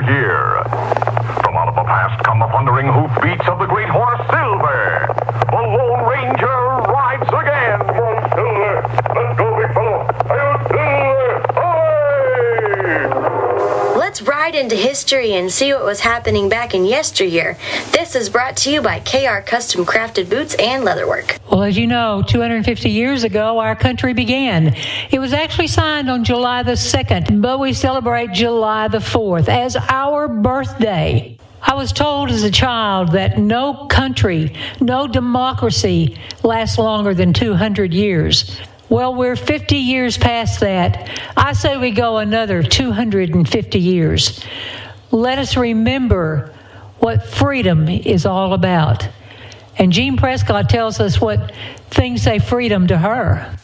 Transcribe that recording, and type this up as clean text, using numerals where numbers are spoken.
here. From out of the past come the thundering hoofbeats of the great horse Silver. The Lone Ranger rides again. Come on, Silver. Let's go, big fellow. Hi-yo, Silver. Away! Let's ride into history and see what was happening back in yesteryear. This is brought to you by KR Custom Crafted Boots and Leatherwork. Well, as you know, 250 years ago, our country began. It was actually signed on July the 2nd, but we celebrate July the 4th as our birthday. I was told as a child that no country, no democracy lasts longer than 200 years. Well, we're 50 years past that. I say we go another 250 years. Let us remember what freedom is all about. And Jean Prescott tells us what things say freedom to her.